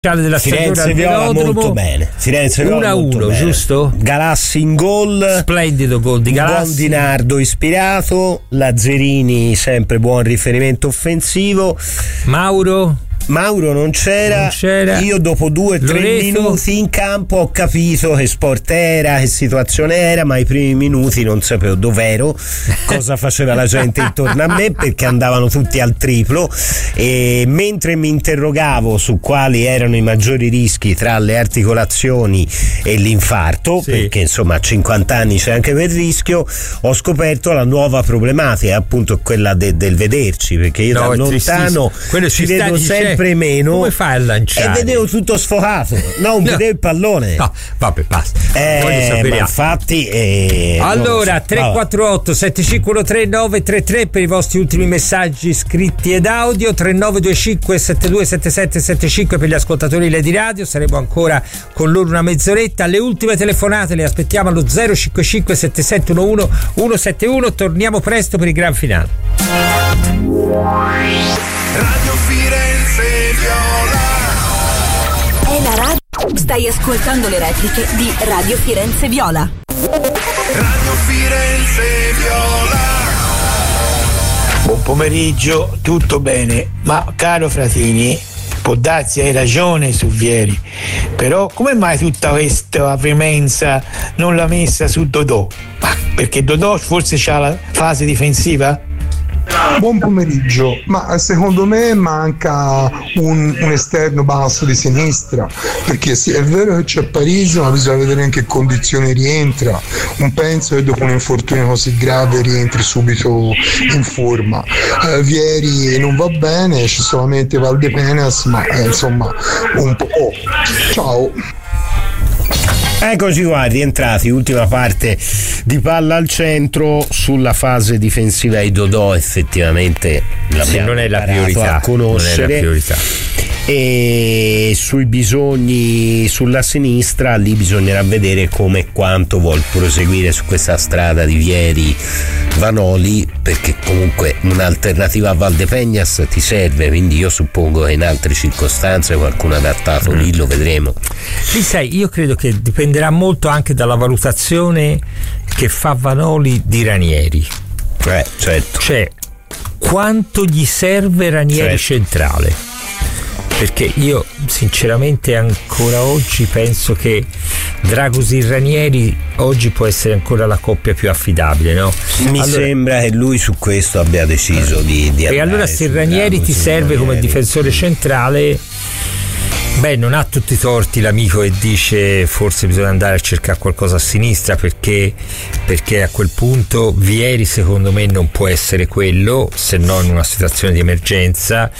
della Firenze Viola molto bene. Firenze Viola 1-1, giusto? Galassi in gol. Splendido gol di Galassi. Buon Di Nardo ispirato. Lazzerini sempre buon riferimento offensivo. Mauro non c'era. Io dopo 2-3 minuti in campo ho capito che sport era, che situazione era, ma i primi minuti non sapevo dov'ero, cosa faceva la gente intorno a me, perché andavano tutti al triplo, e mentre mi interrogavo su quali erano i maggiori rischi tra le articolazioni e l'infarto, perché insomma a 50 anni c'è anche quel rischio, ho scoperto la nuova problematica, appunto quella del vederci, perché io da lontano ci vedo sempre meno. Come fai a lanciare? E vedevo tutto sfocato, vedevo il pallone. No, vabbè, basta. Ma infatti allora 348 7513 933 per i vostri ultimi messaggi scritti ed audio, 3925 727775 per gli ascoltatori Lady Radio. Saremo ancora con loro una mezz'oretta. Le ultime telefonate le aspettiamo allo 055 7711 171. Torniamo presto per il gran finale. Radio Firenze Viola. È la radio. Stai ascoltando le repliche di Radio Firenze Viola. Radio Firenze Viola. Buon pomeriggio, tutto bene, ma caro Fratini, può darsi hai ragione su Vieri, però come mai tutta questa veemenza non l'ha messa su Dodò? Ma perché Dodò forse c'ha la fase difensiva? Buon pomeriggio, ma secondo me manca un esterno basso di sinistra, perché sì, è vero che c'è Parisi, ma bisogna vedere in che condizioni rientra. Non penso che dopo un infortunio così grave rientri subito in forma. Vieri non va bene, c'è solamente Valdepenas, ma insomma un po'. Ciao. Eccoci qua, rientrati, ultima parte di palla al centro. Sulla fase difensiva di Dodò effettivamente non è la priorità, a conoscere, non è la priorità. E sui bisogni sulla sinistra lì bisognerà vedere come e quanto vuol proseguire su questa strada di Vieri Vanoli, perché comunque un'alternativa a Valdepeñas ti serve, quindi io suppongo che in altre circostanze qualcuno adattato lì lo vedremo. Sì, sai, io credo che dipenderà molto anche dalla valutazione che fa Vanoli di Ranieri. Certo. Cioè, quanto gli serve Ranieri centrale? Perché io sinceramente ancora oggi penso che Dragosin Ranieri oggi può essere ancora la coppia più affidabile, no? Mi sembra che lui su questo abbia deciso di andare. E allora se Ranieri ti serve come difensore centrale, non ha tutti i torti l'amico che dice forse bisogna andare a cercare qualcosa a sinistra, perché a quel punto Vieri secondo me non può essere quello, se no in una situazione di emergenza,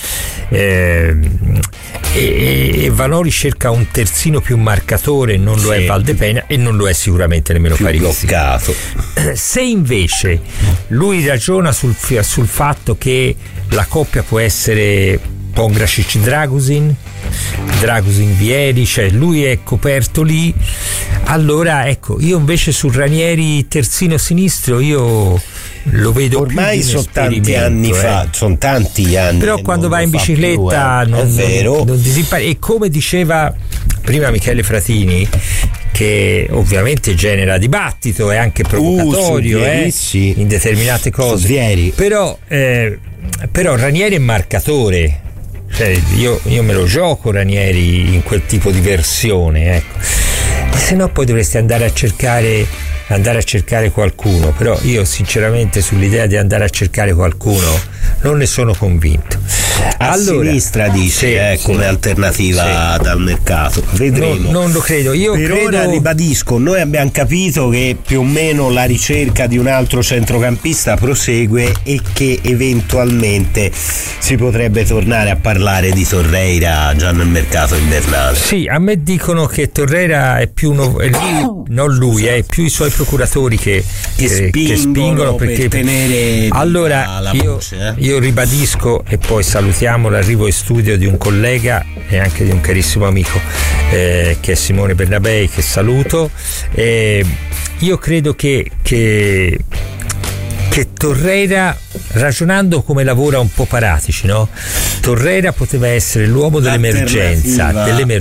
e Vanoli cerca un terzino più marcatore, non lo è Valdepeñas e non lo è sicuramente nemmeno Parisi. Bloccato. Se invece lui ragiona sul fatto che la coppia può essere Pongracic Dragosin Vieri, cioè lui è coperto lì, allora ecco, io invece sul Ranieri terzino sinistro io lo vedo ormai sono tanti anni fa, sono tanti anni, però quando vai in bicicletta è vero, non disimpari. E come diceva prima Michele Fratini, che ovviamente genera dibattito, è anche provocatorio in determinate cose, però Ranieri è marcatore. Cioè, io me lo gioco Ranieri in quel tipo di versione, ecco. Se no poi dovresti andare a cercare qualcuno, però io sinceramente sull'idea di andare a cercare qualcuno non ne sono convinto. Sinistra dice come alternativa dal mercato, vedremo. Non lo credo. Io ora ribadisco, noi abbiamo capito che più o meno la ricerca di un altro centrocampista prosegue e che eventualmente si potrebbe tornare a parlare di Torreira già nel mercato invernale. Sì, a me dicono che Torreira è più non lui, è più i suoi procuratori che spingono perché per tenere la voce, io ribadisco, e poi salutiamo l'arrivo in studio di un collega e anche di un carissimo amico che è Simone Bernabei, che saluto. Io credo che che Torreira, ragionando come lavora un po' Paratici, no? Torreira poteva essere l'uomo dell'emergenza,